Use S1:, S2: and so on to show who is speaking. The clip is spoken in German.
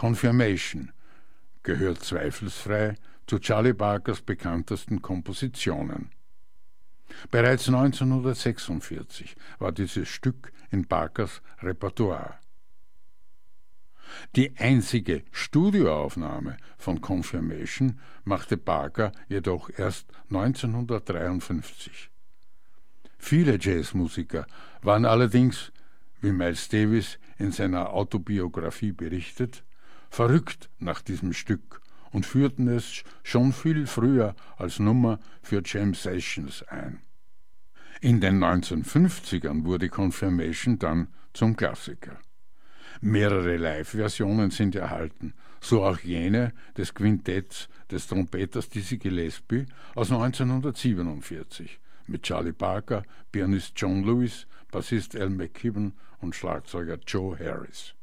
S1: Confirmation gehört zweifelsfrei zu Charlie Parkers bekanntesten Kompositionen. Bereits 1946 war dieses Stück in Parkers Repertoire. Die einzige Studioaufnahme von Confirmation machte Parker jedoch erst 1953. Viele Jazzmusiker waren allerdings, wie Miles Davis in seiner Autobiografie berichtet, verrückt nach diesem Stück und führten es schon viel früher als Nummer für Jam Sessions ein. In den 1950ern wurde Confirmation dann zum Klassiker. Mehrere Live-Versionen sind erhalten, so auch jene des Quintetts des Trompeters Dizzy Gillespie aus 1947 mit Charlie Parker, Pianist John Lewis, Bassist Al McKibben und Schlagzeuger Joe Harris.